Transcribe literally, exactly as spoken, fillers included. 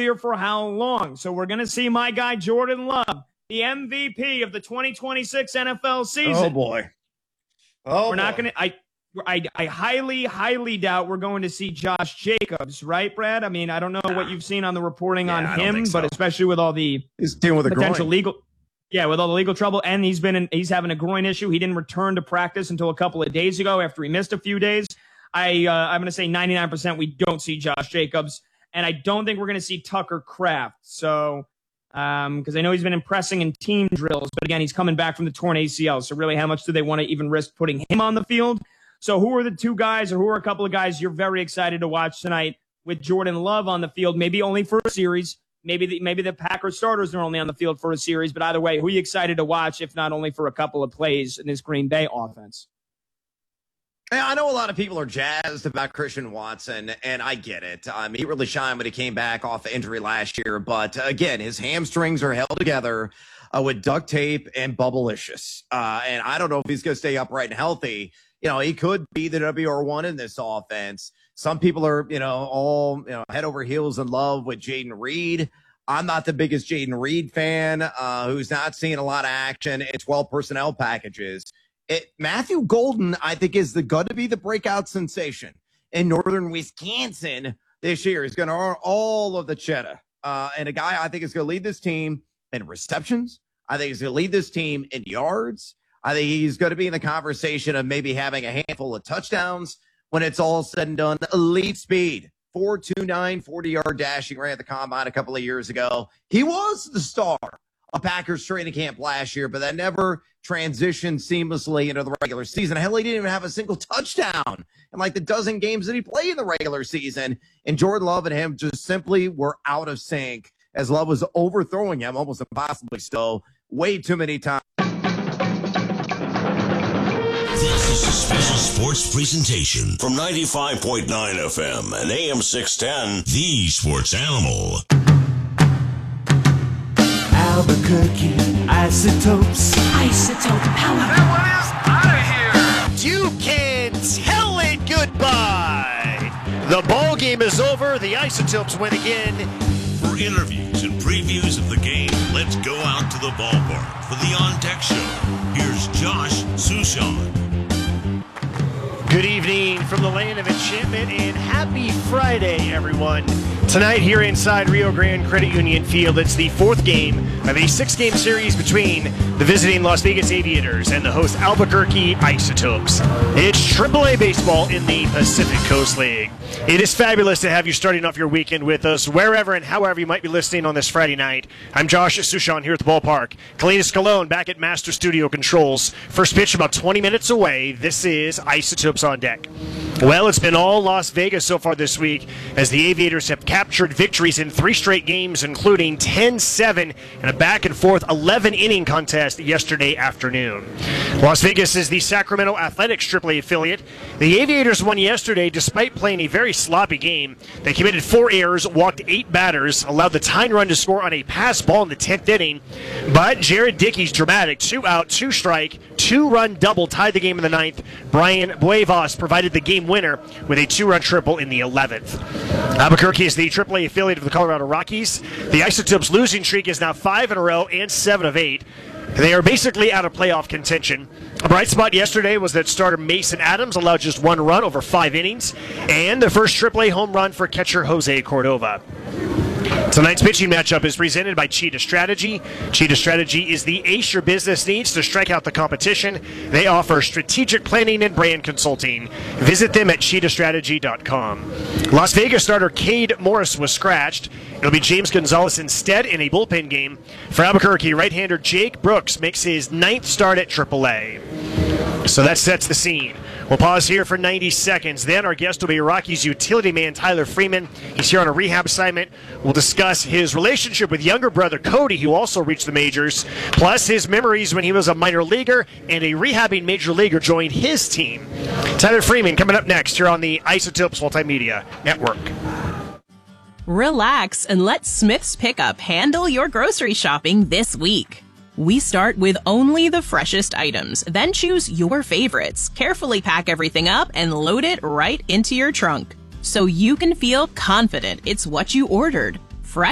unclear for how long. So we're going to see my guy Jordan Love, the M V P of the twenty twenty-six N F L season. Oh, boy. Oh, we're boy. not going to – I. I, I highly, highly doubt we're going to see Josh Jacobs, right, Brad? I mean, I don't know what you've seen on the reporting yeah, on him, so. but especially with all the he's dealing with a potential groin. legal, yeah, with all the legal trouble, and he's been in, he's having a groin issue. He didn't return to practice until a couple of days ago after he missed a few days. I uh, I'm going to say ninety-nine percent we don't see Josh Jacobs, and I don't think we're going to see Tucker Kraft. So. Um, because I know he's been impressing in team drills, but again, he's coming back from the torn A C L. So really, how much do they want to even risk putting him on the field? So who are the two guys or who are a couple of guys you're very excited to watch tonight with Jordan Love on the field? Maybe only for a series. Maybe the, maybe the Packers starters are only on the field for a series. But either way, who are you excited to watch, if not only for a couple of plays in this Green Bay offense? I know a lot of people are jazzed about Christian Watson, and I get it. Um, he really shined when he came back off the injury last year. But, uh, again, his hamstrings are held together uh, with duct tape and Bubblicious. Uh, and I don't know if he's going to stay upright and healthy. You know, he could be the W R one in this offense. Some people are, you know, all you know, head over heels in love with Jaden Reed. I'm not the biggest Jaden Reed fan, uh, who's not seeing a lot of action in twelve personnel packages. It, Matthew Golden, I think, is the going to be the breakout sensation in northern Wisconsin this year. He's going to earn all of the cheddar. Uh, and a guy I think is going to lead this team in receptions. I think he's going to lead this team in yards. I think he's going to be in the conversation of maybe having a handful of touchdowns when it's all said and done. Elite speed, four two nine, forty-yard dashing, ran at the combine a couple of years ago. He was the star of Packers training camp last year, but that never transitioned seamlessly into the regular season. Hell, he didn't even have a single touchdown in like the dozen games that he played in the regular season. And Jordan Love and him just simply were out of sync as Love was overthrowing him, almost impossibly so, way too many times. This is a special sports presentation from ninety-five point nine F M and A M six ten, The Sports Animal. Albuquerque isotopes. Isotope power. That one is out of here. You can tell it goodbye. The ball game is over. The Isotopes win again. For interviews and previews of the game, let's go out to the ballpark for the On Deck Show. Here's Josh Sushan. Good evening from the land of enchantment and happy Friday, everyone. Tonight here inside Rio Grande Credit Union Field, it's the fourth game of a six-game series between the visiting Las Vegas Aviators and the host Albuquerque Isotopes. It's triple A baseball in the Pacific Coast League. It is fabulous to have you starting off your weekend with us, wherever and however you might be listening on this Friday night. I'm Josh Sushan here at the ballpark. Kalina Scalone back at Master Studio Controls. First pitch about twenty minutes away. This is Isotopes on Deck. Well, it's been all Las Vegas so far this week as the Aviators have captured victories in three straight games, including ten seven and a back-and-forth eleven-inning contest yesterday afternoon. Las Vegas is the Sacramento Athletics triple A affiliate. The Aviators won yesterday despite playing a very sloppy game. They committed four errors, walked eight batters, allowed the tying run to score on a pass ball in the tenth inning, but Jared Dickey's dramatic two-out, two-strike, two-run double tied the game in the ninth. Brian Buevas provided the game winner with a two-run triple in the eleventh. Albuquerque is the triple A affiliate of the Colorado Rockies. The Isotopes' losing streak is now five in a row and seven of eight. They are basically out of playoff contention. A bright spot yesterday was that starter Mason Adams allowed just one run over five innings, and the first triple A home run for catcher Jose Cordova. Tonight's pitching matchup is presented by Cheetah Strategy. Cheetah Strategy is the ace your business needs to strike out the competition. They offer strategic planning and brand consulting. Visit them at cheetah strategy dot com. Las Vegas starter Cade Morris was scratched. It'll be James Gonzalez instead in a bullpen game. For Albuquerque, right-hander Jake Brooks makes his ninth start at triple A. So that sets the scene. We'll pause here for ninety seconds. Then our guest will be Rockies utility man Tyler Freeman. He's here on a rehab assignment. We'll discuss his relationship with younger brother Cody, who also reached the majors, plus his memories when he was a minor leaguer and a rehabbing major leaguer joined his team. Tyler Freeman coming up next here on the Isotopes Multimedia Network. Relax and let Smith's Pickup handle your grocery shopping this week. We start with only the freshest items, then choose your favorites, carefully pack everything up, and load it right into your trunk, so you can feel confident it's what you ordered.